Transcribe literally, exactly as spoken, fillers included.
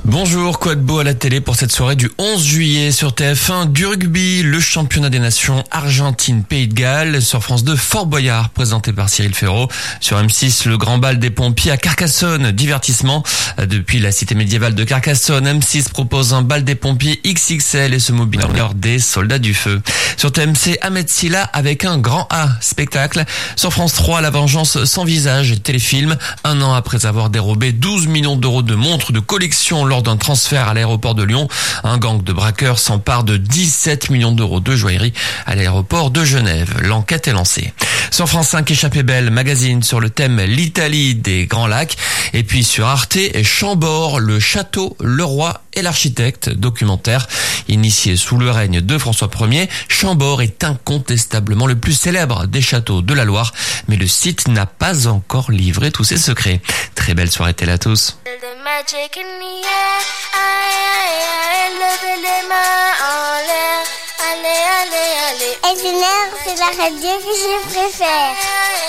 Bonjour, quoi de beau à la télé pour cette soirée du onze juillet sur T F un, du rugby, le championnat des nations Argentine-Pays de Galles, sur France deux, Fort Boyard, présenté par Cyril Ferraud, sur M six, le grand bal des pompiers à Carcassonne, divertissement. Depuis la cité médiévale de Carcassonne, M six propose un bal des pompiers X X L et se mobilise lors des soldats du feu. Sur T M C, Ahmed Silla avec un grand A, spectacle. Sur France trois, La vengeance sans visage, téléfilm, un an après avoir dérobé douze millions d'euros de montres de collection lors d'un transfert à l'aéroport de Lyon. Un gang de braqueurs s'empare de dix-sept millions d'euros de joaillerie à l'aéroport de Genève. L'enquête est lancée. Sur France cinq, Échappée belle, magazine sur le thème l'Italie des Grands Lacs. Et puis sur Arte, Chambord, le château, le roi et l'architecte, documentaire. Initié sous le règne de François Ier, Chambord est incontestablement le plus célèbre des châteaux de la Loire. Mais le site n'a pas encore livré tous ses secrets. Très belle soirée télé à tous. Magic in the air, aïe aïe aïe, levez les mains en l'air, allez allez allez. Et c'est la radio que je préfère.